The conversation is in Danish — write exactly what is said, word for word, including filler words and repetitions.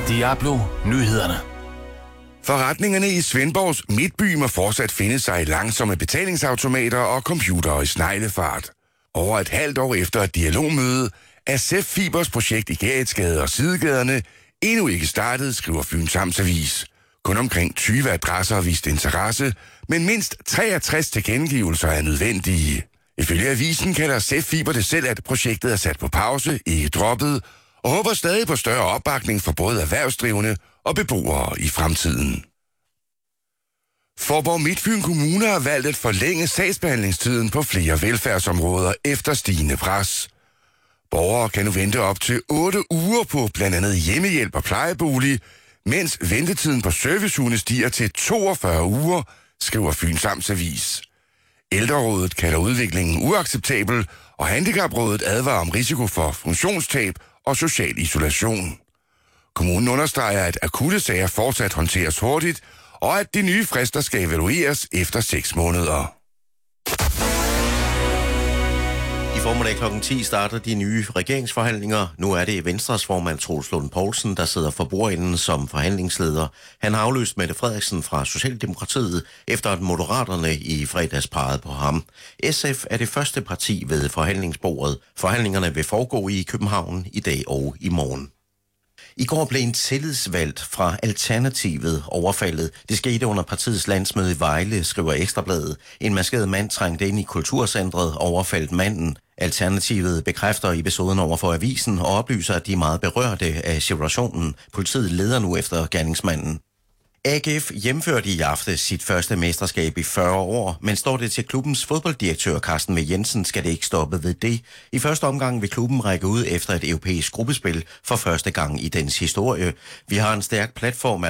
Diablo Nyhederne. Forretningerne i Svendborgs midtby må fortsat finde sig i langsomme betalingsautomater og computere i sneglefart. Over et halvt år efter et dialogmøde er Sef Fibers projekt i Gerritsgade og Sidegaderne endnu ikke startet, skriver Fyns Amtsavis. Kun omkring tyve adresser har vist interesse, men mindst treogtres tilkendegivelser er nødvendige. Ifølge avisen kalder Sef Fiber det selv, at projektet er sat på pause, ikke droppet, og håber stadig på større opbakning for både erhvervsdrivende og beboere i fremtiden. Faaborg Midtfyn Kommune har valgt at forlænge sagsbehandlingstiden på flere velfærdsområder efter stigende pres. Borgere kan nu vente op til otte uger på blandt andet hjemmehjælp og plejebolig, mens ventetiden på servicehunde stiger til toogfyrre uger, skriver Fyns Amtsavis. Ældrerådet kalder udviklingen uacceptabel, og Handicaprådet advarer om risiko for funktionstab og social isolation. Kommunen understreger, at akutte sager fortsat håndteres hurtigt, og at de nye frister skal evalueres efter seks måneder. I formiddag klokken ti starter de nye regeringsforhandlinger. Nu er det Venstres formand Troels Lund Poulsen, der sidder for bordenden som forhandlingsleder. Han har afløst Mette Frederiksen fra Socialdemokratiet, efter at Moderaterne i fredags pegede på ham. S F er det første parti ved forhandlingsbordet. Forhandlingerne vil foregå i København i dag og i morgen. I går blev en tillidsvalgt fra Alternativet overfaldet. Det skete under partiets landsmøde i Vejle, skriver Ekstrabladet. En maskeret mand trængte ind i kulturcentret og overfaldt manden. Alternativet bekræfter episoden over for avisen og oplyser, at de er meget berørte af situationen. Politiet leder nu efter gerningsmanden. A G F hjemførte i aftes sit første mesterskab i fyrre år, men står det til klubbens fodbolddirektør Carsten V. Jensen, skal det ikke stoppe ved det. I første omgang vil klubben række ud efter et europæisk gruppespil for første gang i dens historie. Vi har en stærk platform